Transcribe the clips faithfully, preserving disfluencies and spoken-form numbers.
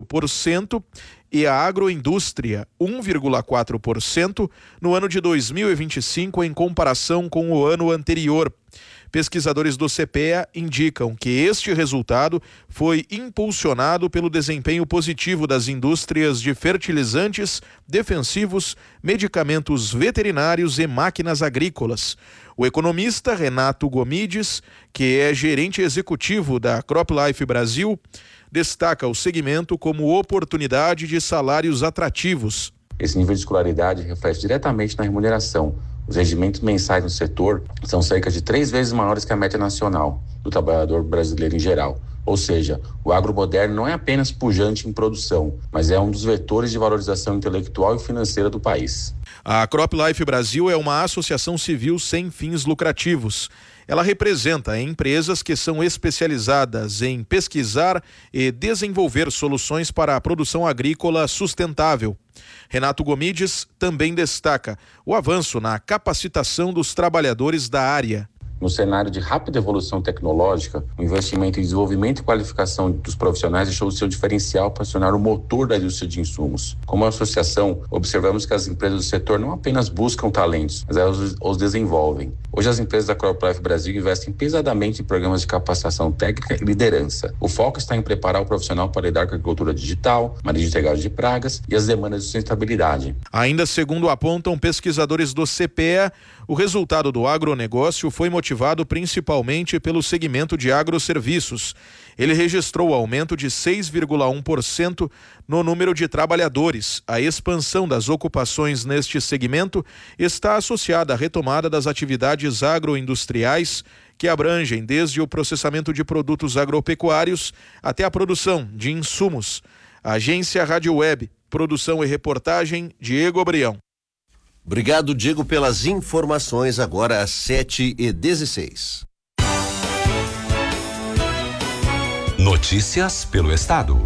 por cento e a agroindústria um vírgula quatro por cento no ano de dois mil e vinte e cinco em comparação com o ano anterior. Pesquisadores do C P E A indicam que este resultado foi impulsionado pelo desempenho positivo das indústrias de fertilizantes, defensivos, medicamentos veterinários e máquinas agrícolas. O economista Renato Gomides, que é gerente executivo da CropLife Brasil, destaca o segmento como oportunidade de salários atrativos. Esse nível de escolaridade reflete diretamente na remuneração. Os rendimentos mensais no setor são cerca de três vezes maiores que a média nacional do trabalhador brasileiro em geral. Ou seja, o agro moderno não é apenas pujante em produção, mas é um dos vetores de valorização intelectual e financeira do país. A CropLife Brasil é uma associação civil sem fins lucrativos. Ela representa empresas que são especializadas em pesquisar e desenvolver soluções para a produção agrícola sustentável. Renato Gomides também destaca o avanço na capacitação dos trabalhadores da área. No cenário de rápida evolução tecnológica, o investimento em desenvolvimento e qualificação dos profissionais deixou o seu diferencial para se tornar o motor da indústria de insumos. Como associação, observamos que as empresas do setor não apenas buscam talentos, mas elas os, os desenvolvem. Hoje as empresas da CropLife Brasil investem pesadamente em programas de capacitação técnica e liderança. O foco está em preparar o profissional para lidar com a agricultura digital, manejo integrado de pragas e as demandas de sustentabilidade. Ainda segundo apontam pesquisadores do C P E A, o resultado do agronegócio foi motivado principalmente pelo segmento de agroserviços. Ele registrou aumento de seis vírgula um por cento no número de trabalhadores. A expansão das ocupações neste segmento está associada à retomada das atividades agroindustriais, que abrangem desde o processamento de produtos agropecuários até a produção de insumos. Agência Rádio Web, produção e reportagem, Diego Abrião. Obrigado, Diego, pelas informações. Agora às sete e dezesseis. Notícias pelo Estado.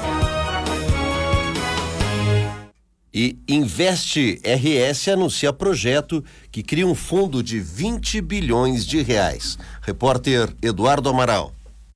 E Investe R S anuncia projeto que cria um fundo de vinte bilhões de reais. Repórter Eduardo Amaral.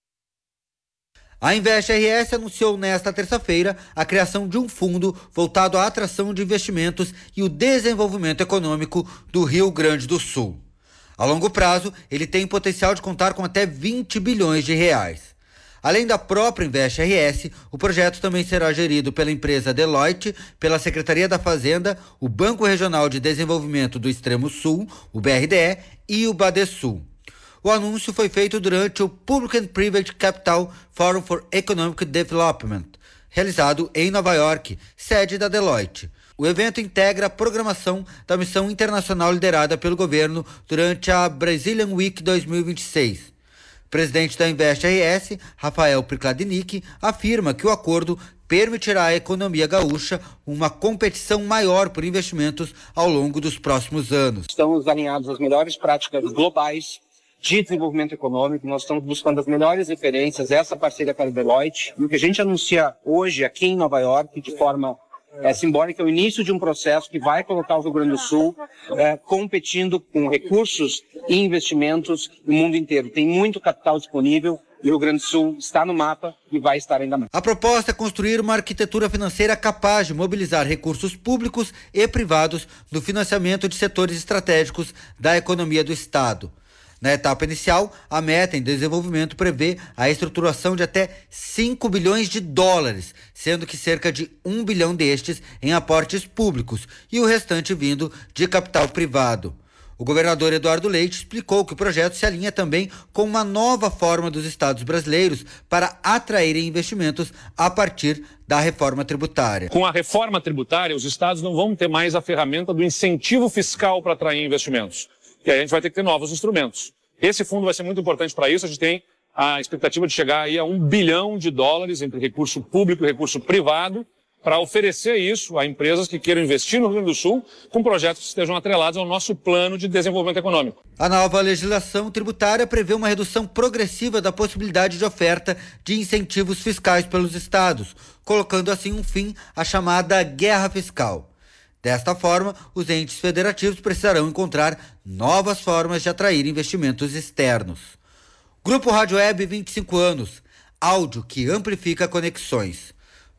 A Investe R S anunciou nesta terça-feira a criação de um fundo voltado à atração de investimentos e o desenvolvimento econômico do Rio Grande do Sul. A longo prazo, ele tem potencial de contar com até vinte bilhões de reais. Além da própria Investe R S, o projeto também será gerido pela empresa Deloitte, pela Secretaria da Fazenda, o Banco Regional de Desenvolvimento do Extremo Sul, o B R D E, e o Badesul. O anúncio foi feito durante o Public and Private Capital Forum for Economic Development, realizado em Nova York, sede da Deloitte. O evento integra a programação da missão internacional liderada pelo governo durante a Brazilian Week dois mil e vinte e seis. O presidente da Investe R S, Rafael Prikladnik, afirma que o acordo permitirá à economia gaúcha uma competição maior por investimentos ao longo dos próximos anos. Estamos alinhados às melhores práticas globais de desenvolvimento econômico, nós estamos buscando as melhores referências, essa parceria com a Deloitte. E o que a gente anuncia hoje aqui em Nova York, de forma é, simbólica, é o início de um processo que vai colocar o Rio Grande do Sul é, competindo com recursos e investimentos no mundo inteiro. Tem muito capital disponível e o Rio Grande do Sul está no mapa e vai estar ainda mais. A proposta é construir uma arquitetura financeira capaz de mobilizar recursos públicos e privados no financiamento de setores estratégicos da economia do Estado. Na etapa inicial, a meta em desenvolvimento prevê a estruturação de até cinco bilhões de dólares, sendo que cerca de um bilhão destes em aportes públicos e o restante vindo de capital privado. O governador Eduardo Leite explicou que o projeto se alinha também com uma nova forma dos estados brasileiros para atraírem investimentos a partir da reforma tributária. Com a reforma tributária, os estados não vão ter mais a ferramenta do incentivo fiscal para atrair investimentos. E aí a gente vai ter que ter novos instrumentos. Esse fundo vai ser muito importante para isso. A gente tem a expectativa de chegar aí a um bilhão de dólares entre recurso público e recurso privado para oferecer isso a empresas que queiram investir no Rio Grande do Sul com projetos que estejam atrelados ao nosso plano de desenvolvimento econômico. A nova legislação tributária prevê uma redução progressiva da possibilidade de oferta de incentivos fiscais pelos estados, colocando assim um fim à chamada guerra fiscal. Desta forma, os entes federativos precisarão encontrar novas formas de atrair investimentos externos. Grupo Rádio Web, vinte e cinco anos. Áudio que amplifica conexões.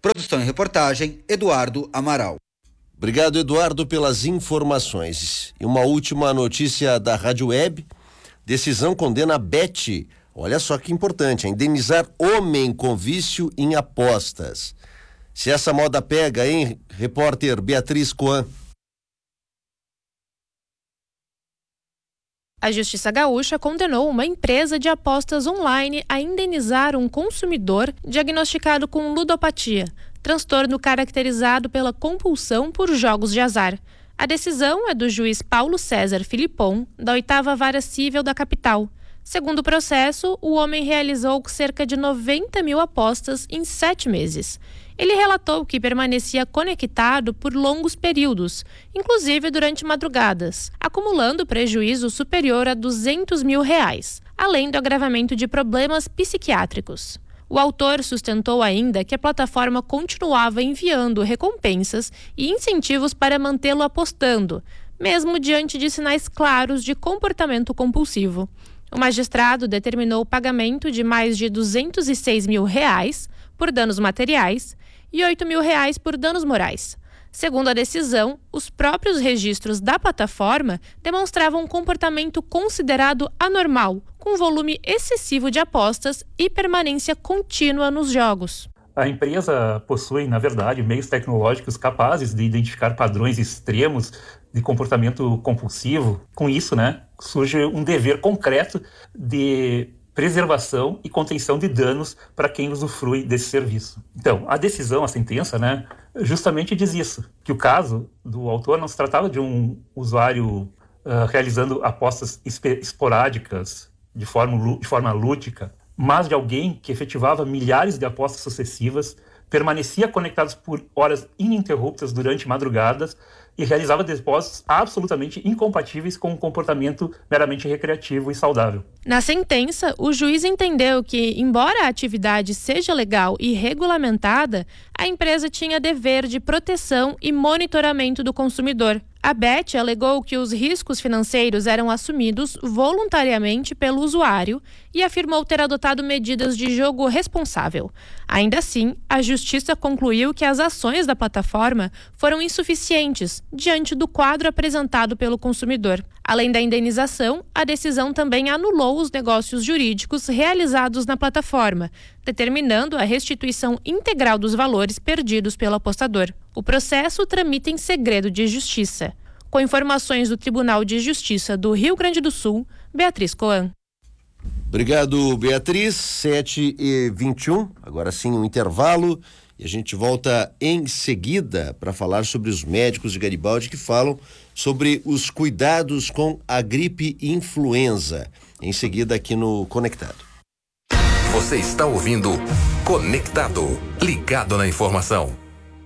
Produção e reportagem, Eduardo Amaral. Obrigado, Eduardo, pelas informações. E uma última notícia da Rádio Web. Decisão condena a Bet, olha só que importante, a indenizar homem com vício em apostas. Se essa moda pega, hein, repórter Beatriz Coan? A Justiça Gaúcha condenou uma empresa de apostas online a indenizar um consumidor diagnosticado com ludopatia, transtorno caracterizado pela compulsão por jogos de azar. A decisão é do juiz Paulo César Filipon, da oitava Vara Cível da capital. Segundo o processo, o homem realizou cerca de noventa mil apostas em sete meses. Ele relatou que permanecia conectado por longos períodos, inclusive durante madrugadas, acumulando prejuízo superior a duzentos mil reais, além do agravamento de problemas psiquiátricos. O autor sustentou ainda que a plataforma continuava enviando recompensas e incentivos para mantê-lo apostando, mesmo diante de sinais claros de comportamento compulsivo. O magistrado determinou o pagamento de mais de duzentos e seis mil reais por danos materiais e oito mil reais por danos morais. Segundo a decisão, os próprios registros da plataforma demonstravam um comportamento considerado anormal, com volume excessivo de apostas e permanência contínua nos jogos. A empresa possui, na verdade, meios tecnológicos capazes de identificar padrões extremos de comportamento compulsivo. Com isso, né, surge um dever concreto de preservação e contenção de danos para quem usufrui desse serviço. Então, a decisão, a sentença, né, justamente diz isso, que o caso do autor não se tratava de um usuário uh, realizando apostas esporádicas de forma, de forma lúdica, mas de alguém que efetivava milhares de apostas sucessivas, permanecia conectado por horas ininterruptas durante madrugadas e realizava depósitos absolutamente incompatíveis com um comportamento meramente recreativo e saudável. Na sentença, o juiz entendeu que, embora a atividade seja legal e regulamentada, a empresa tinha dever de proteção e monitoramento do consumidor. A Bet alegou que os riscos financeiros eram assumidos voluntariamente pelo usuário e afirmou ter adotado medidas de jogo responsável. Ainda assim, a Justiça concluiu que as ações da plataforma foram insuficientes diante do quadro apresentado pelo consumidor. Além da indenização, a decisão também anulou os negócios jurídicos realizados na plataforma, determinando a restituição integral dos valores perdidos pelo apostador. O processo tramita em segredo de justiça. Com informações do Tribunal de Justiça do Rio Grande do Sul, Beatriz Coan. Obrigado, Beatriz. sete e vinte e um, agora sim um intervalo e a gente volta em seguida para falar sobre os médicos de Garibaldi que falam sobre os cuidados com a gripe influenza. Em seguida aqui no Conectado. Você está ouvindo Conectado, ligado na informação.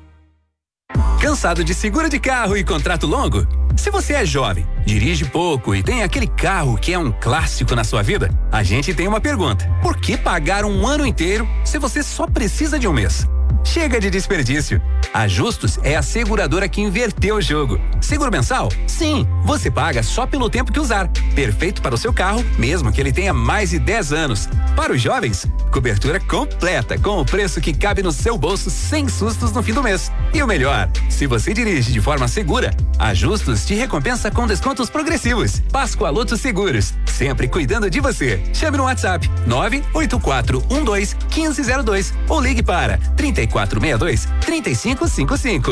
Cansado de seguro de carro e contrato longo? Se você é jovem, dirige pouco e tem aquele carro que é um clássico na sua vida, a gente tem uma pergunta. Por que pagar um ano inteiro se você só precisa de um mês? Chega de desperdício. A Justus é a seguradora que inverteu o jogo. Seguro mensal? Sim, você paga só pelo tempo que usar. Perfeito para o seu carro, mesmo que ele tenha mais de dez anos. Para os jovens, cobertura completa, com o preço que cabe no seu bolso sem sustos no fim do mês. E o melhor, se você dirige de forma segura, a Justus te recompensa com descontos progressivos. Pascoaloto Seguros, sempre cuidando de você. Chame no WhatsApp nove oito quatro um dois um cinco zero dois ou ligue para trinta e quatro sessenta e dois, trinta e cinco cinquenta e cinco.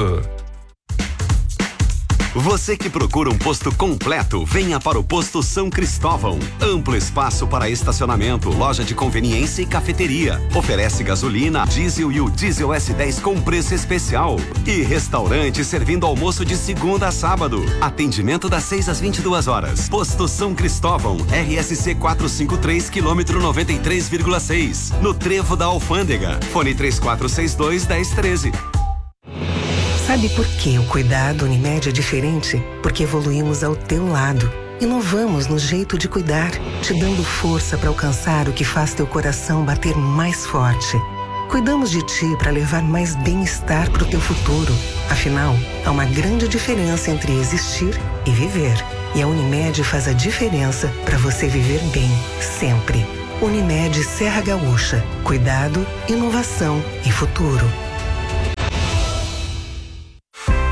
Você que procura um posto completo, venha para o Posto São Cristóvão. Amplo espaço para estacionamento, loja de conveniência e cafeteria. Oferece gasolina, diesel e o diesel S dez com preço especial. E restaurante servindo almoço de segunda a sábado. Atendimento das seis às vinte e duas horas. Posto São Cristóvão, R S C quatrocentos e cinquenta e três, quilômetro noventa e três vírgula seis. No Trevo da Alfândega. Fone três quatro seis dois, um zero um três. Sabe por que o cuidado Unimed é diferente? Porque evoluímos ao teu lado. Inovamos no jeito de cuidar, te dando força para alcançar o que faz teu coração bater mais forte. Cuidamos de ti para levar mais bem-estar para o teu futuro. Afinal, há uma grande diferença entre existir e viver. E a Unimed faz a diferença para você viver bem, sempre. Unimed Serra Gaúcha. Cuidado, inovação e futuro.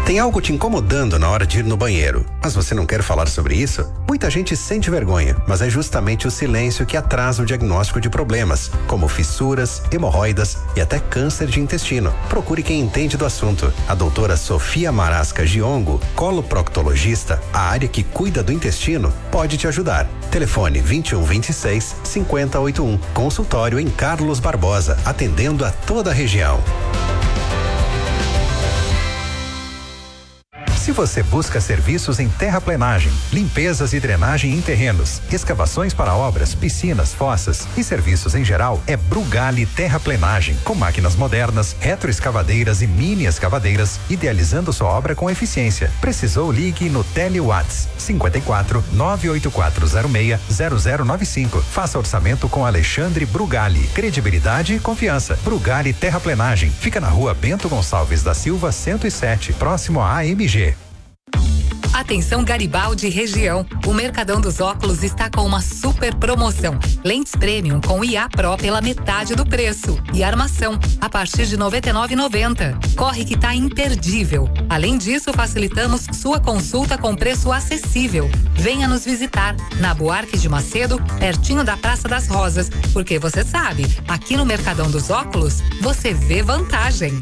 Tem algo te incomodando na hora de ir no banheiro, mas você não quer falar sobre isso? Muita gente sente vergonha, mas é justamente o silêncio que atrasa o diagnóstico de problemas, como fissuras, hemorroidas e até câncer de intestino. Procure quem entende do assunto. A doutora Sofia Marasca Giongo, coloproctologista, a área que cuida do intestino, pode te ajudar. Telefone vinte e um, vinte e seis, cinquenta, oitenta e um. Consultório em Carlos Barbosa, atendendo a toda a região. Se você busca serviços em terraplenagem, limpezas e drenagem em terrenos, escavações para obras, piscinas, fossas e serviços em geral, é Brugali Terraplenagem, com máquinas modernas, retroescavadeiras e mini escavadeiras, idealizando sua obra com eficiência. Precisou? Ligue no Telewatts cinquenta e quatro, nove oito quatro zero seis, zero zero nove cinco. Faça orçamento com Alexandre Brugali. Credibilidade e confiança. Brugali Terraplenagem. Fica na rua Bento Gonçalves da Silva, cento e sete, próximo à A M G. Atenção Garibaldi região, o Mercadão dos Óculos está com uma super promoção. Lentes Premium com I A Pro pela metade do preço e armação a partir de noventa e nove reais e noventa centavos. Corre que tá imperdível. Além disso, facilitamos sua consulta com preço acessível. Venha nos visitar na Buarque de Macedo, pertinho da Praça das Rosas, porque você sabe, aqui no Mercadão dos Óculos, você vê vantagem.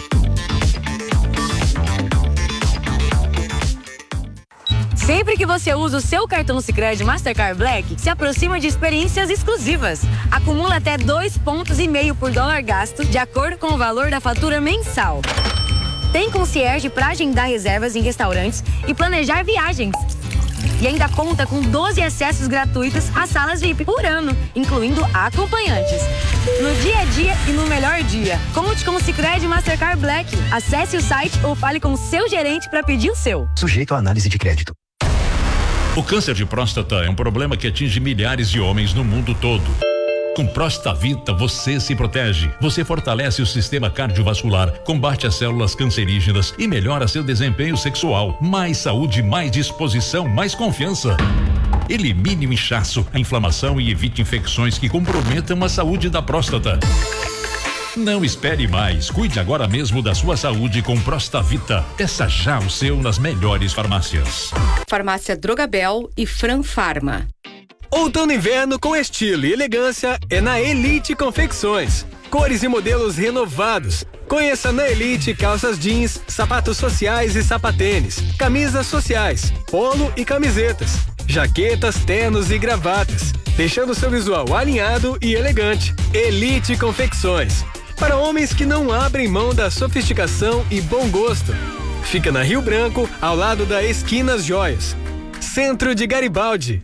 Sempre que você usa o seu cartão Sicredi Mastercard Black, se aproxima de experiências exclusivas. Acumula até dois pontos e meio por dólar gasto, de acordo com o valor da fatura mensal. Tem concierge para agendar reservas em restaurantes e planejar viagens. E ainda conta com doze acessos gratuitos às salas V I P por ano, incluindo acompanhantes. No dia a dia e no melhor dia. Conte com o Sicredi Mastercard Black. Acesse o site ou fale com o seu gerente para pedir o seu. Sujeito à análise de crédito. O câncer de próstata é um problema que atinge milhares de homens no mundo todo. Com Prostavita você se protege. Você fortalece o sistema cardiovascular, combate as células cancerígenas e melhora seu desempenho sexual. Mais saúde, mais disposição, mais confiança. Elimine o inchaço, a inflamação e evite infecções que comprometam a saúde da próstata. Não espere mais. Cuide agora mesmo da sua saúde com Prostavita. Peça já o seu nas melhores farmácias. Farmácia Drogabel e Fran Farma. Outono e inverno com estilo e elegância é na Elite Confecções. Cores e modelos renovados. Conheça na Elite calças jeans, sapatos sociais e sapatênis, camisas sociais, polo e camisetas, jaquetas, ternos e gravatas, deixando seu visual alinhado e elegante. Elite Confecções. Para homens que não abrem mão da sofisticação e bom gosto. Fica na Rio Branco, ao lado da Esquinas Joias. Centro de Garibaldi.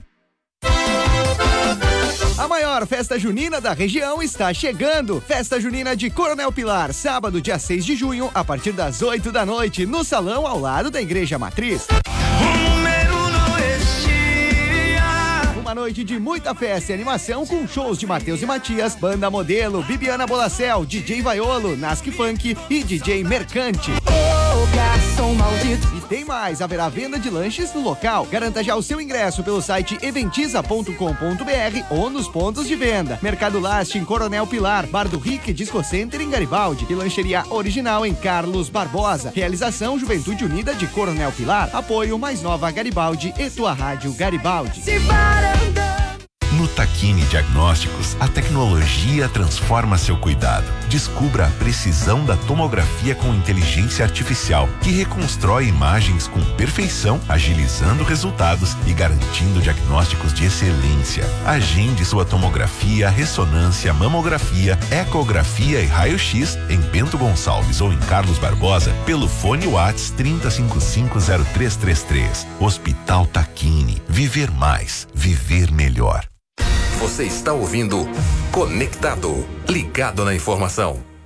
A maior festa junina da região está chegando. Festa junina de Coronel Pilar, sábado, dia seis de junho, a partir das oito da noite, no salão ao lado da Igreja Matriz. Uma noite de muita festa e animação com shows de Matheus e Matias, Banda Modelo, Bibiana Bolacel, D J Vaiolo, Nasc Funk e D J Mercante. Oh, garçom maldito. E tem mais, haverá venda de lanches no local. Garanta já o seu ingresso pelo site eventiza ponto com ponto br ou nos pontos de venda. Mercado Last em Coronel Pilar, Bar do Rick, Disco Center em Garibaldi e Lancheria Original em Carlos Barbosa. Realização Juventude Unida de Coronel Pilar. Apoio Mais Nova Garibaldi e tua rádio Garibaldi. Se No Tacchini Diagnósticos, a tecnologia transforma seu cuidado. Descubra a precisão da tomografia com inteligência artificial, que reconstrói imagens com perfeição, agilizando resultados e garantindo diagnósticos de excelência. Agende sua tomografia, ressonância, mamografia, ecografia e raio-x em Bento Gonçalves ou em Carlos Barbosa pelo fone Whats trinta cinquenta e cinco zero três três três. Hospital Tacchini. Viver mais. Viver melhor. Você está ouvindo Conectado, ligado na informação.